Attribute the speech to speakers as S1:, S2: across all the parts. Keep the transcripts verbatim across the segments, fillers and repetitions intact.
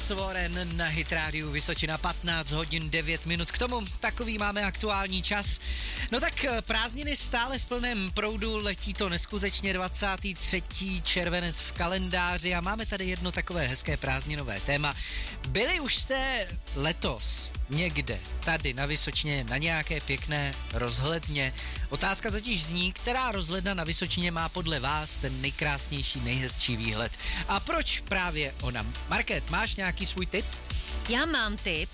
S1: Svoren na Hit Rádiu Vysočina, patnáct hodin devět minut. K tomu takový máme aktuální čas. No tak prázdniny stále v plném proudu, letí to neskutečně dvacátý třetí červenec v kalendáři a máme tady jedno takové hezké prázdninové téma. Byli už jste letos někde tady na Vysočině na nějaké pěkné rozhledně? Otázka totiž zní, která rozhledna na Vysočině má podle vás ten nejkrásnější, nejhezčí výhled. A proč právě ona? Market, máš nějaký svůj tip?
S2: Já mám tip,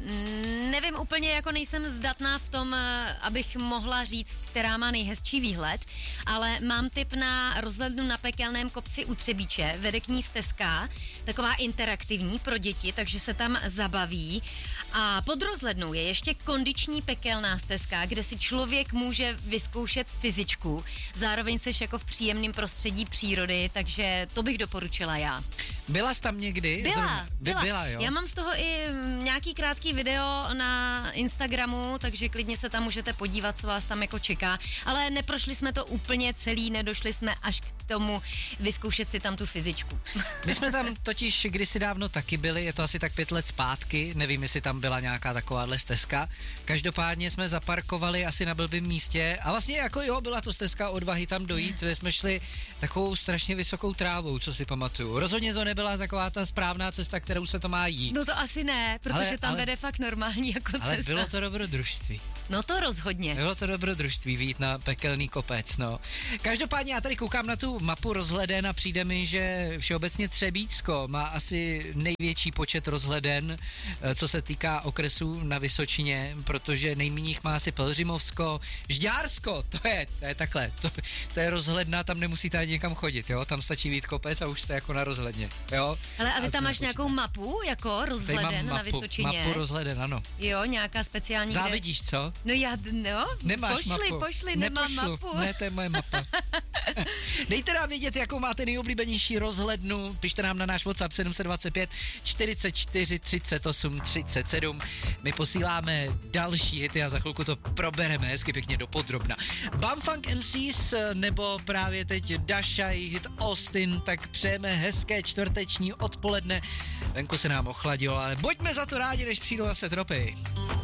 S2: nevím úplně, jako nejsem zdatná v tom, abych mohla říct, která má nejhezčí výhled, ale mám tip na rozhlednu na Pekelném kopci u Třebíče, vede k ní stezka, taková interaktivní pro děti, takže se tam zabaví. A pod rozhlednou je ještě kondiční pekelná stezka, kde si člověk může vyzkoušet fyzičku. Zároveň seš jako v příjemném prostředí přírody, takže to bych doporučila já.
S1: Byla jsi tam někdy?
S2: Byla, byla.
S1: byla jo?
S2: Já mám z toho i nějaký krátký video na Instagramu, takže klidně se tam můžete podívat, co vás tam jako čeká. Ale neprošli jsme to úplně celý, nedošli jsme až k tomu vyzkoušet si tam tu fyzičku.
S1: My jsme tam totiž kdysi dávno taky byli, je to asi tak pět let zpátky, nevím, jestli tam byla nějaká takováhle stezka. Každopádně jsme zaparkovali asi na blbým místě a vlastně jako jo, byla to stezka odvahy tam dojít, jsme šli takovou strašně vysokou trávou, co si pamatuju. Rozhodně to nebyla taková ta správná cesta, kterou se to má jít.
S2: No to asi ne, protože
S1: ale,
S2: tam
S1: ale,
S2: vede fakt normální jako cesta.
S1: Ale bylo to dobrodružství.
S2: No to rozhodně.
S1: Bylo to dobrodružství vyjít na Pekelný kopec, no. Každopádně já tady koukám na tu mapu rozhleden a přijde mi, že všeobecně Třebíčsko má asi největší počet rozhleden, co se týká okresů na Vysočině, protože nejméně jich má asi Pelhřimovsko, Žďársko, to je, to je takhle, to, to je rozhledna, tam nemusíte ani někam chodit, jo, tam stačí vyjít kopec a už jste jako na rozhledně, jo.
S2: Hele, a ty a tam máš nějakou mapu, jako rozhleden na Vysočině?
S1: Mapu rozhleden, ano.
S2: Jo, nějaká speciální.
S1: Závidíš, co?
S2: No já, no,
S1: Nemáš
S2: pošli,
S1: mapu.
S2: pošli, nemám
S1: Nepošlu.
S2: mapu.
S1: Ne, to je moje mapa. Dejte nám vědět, jakou máte nejoblíbenější rozhlednu, pište nám na náš WhatsApp sedm set dvacet pět čtyřicet čtyři třicet osm třicet sedm. My posíláme další hity a za chvilku to probereme hezky pěkně dopodrobna. Bumfunk M Cs nebo právě teď Dashai hit Austin, tak přejeme hezké čtvrteční odpoledne. Venku se nám ochladilo, ale buďme za to rádi, než přijdou zase tropy.